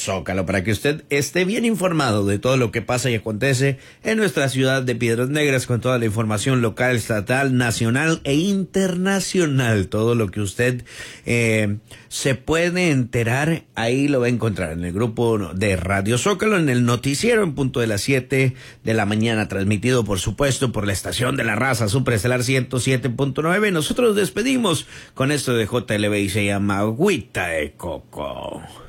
Zócalo, para que usted esté bien informado de todo lo que pasa y acontece en nuestra ciudad de Piedras Negras, con toda la información local, estatal, nacional e internacional. Todo lo que usted se puede enterar, ahí lo va a encontrar en el grupo de Radio Zócalo, en el noticiero en punto de las 7 de la mañana, transmitido por supuesto por la estación de la raza, Superestelar 107.9. Nosotros despedimos con esto de JLB y se llama Agüita de Coco.